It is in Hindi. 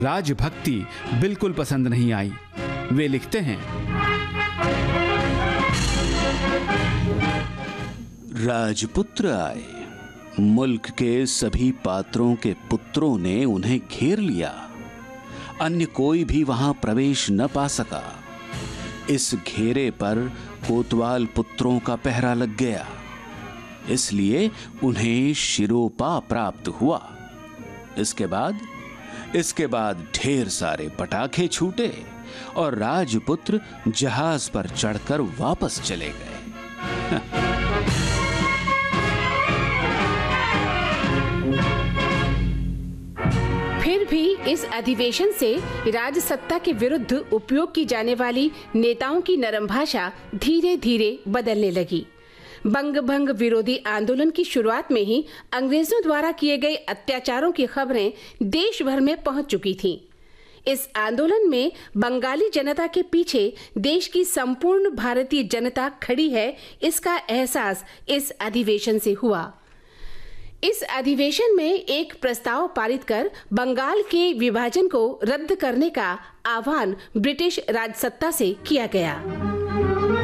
राजभक्ति बिल्कुल पसंद नहीं आई। वे लिखते हैं, राजपुत्र आए, मुल्क के सभी पात्रों के पुत्रों ने उन्हें घेर लिया, अन्य कोई भी वहां प्रवेश न पा सका। इस घेरे पर कोतवाल पुत्रों का पहरा लग गया, इसलिए उन्हें शिरोपा प्राप्त हुआ। इसके बाद ढेर सारे पटाखे छूटे और राजपुत्र जहाज पर चढ़कर वापस चले गए। फिर भी इस अधिवेशन से राजसत्ता के विरुद्ध उपयोग की जाने वाली नेताओं की नरम भाषा धीरे धीरे बदलने लगी। बंग भंग विरोधी आंदोलन की शुरुआत में ही अंग्रेजों द्वारा किए गए अत्याचारों की खबरें देश भर में पहुंच चुकी थीं। इस आंदोलन में बंगाली जनता के पीछे देश की संपूर्ण भारतीय जनता खड़ी है, इसका एहसास इस अधिवेशन से हुआ। इस अधिवेशन में एक प्रस्ताव पारित कर बंगाल के विभाजन को रद्द करने का आह्वान ब्रिटिश राजसत्ता से किया गया।